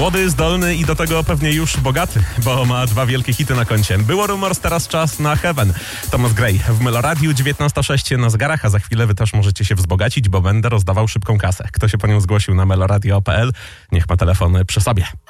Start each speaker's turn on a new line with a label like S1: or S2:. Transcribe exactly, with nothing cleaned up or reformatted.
S1: Młody, zdolny i do tego pewnie już bogaty, bo ma dwa wielkie hity na koncie. Było Rumors, teraz czas na Heaven. Thomas Gray w Meloradiu dziewiętnasta sześć na zegarach, a za chwilę wy też możecie się wzbogacić, bo będę rozdawał szybką kasę. Kto się po nią zgłosił na meloradio kropka p l, niech ma telefon przy sobie.